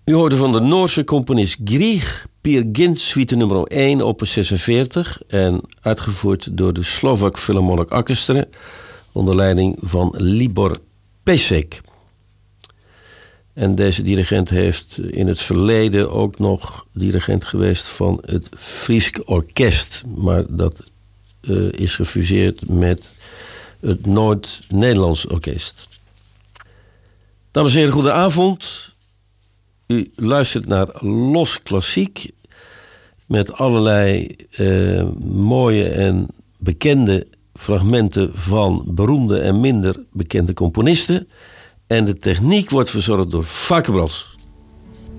U hoorde van de Noorse componist Grieg, Peer Gynt, suite nummer 1, opus 46... en uitgevoerd door de Slovak Philharmonic Orchestra onder leiding van Libor Pesek. En deze dirigent heeft in het verleden ook nog dirigent geweest van het Friesk Orkest. Maar dat is gefuseerd met het Noord-Nederlands Orkest. Dames en heren, goedenavond. U luistert naar Los Klassiek met allerlei mooie en bekende fragmenten van beroemde en minder bekende componisten. En de techniek wordt verzorgd door Varkebras.